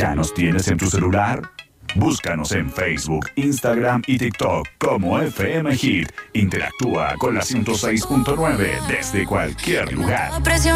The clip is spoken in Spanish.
¿Ya nos tienes en tu celular? Búscanos en Facebook, Instagram y TikTok como FM Hit. Interactúa con la 106.9 desde cualquier lugar.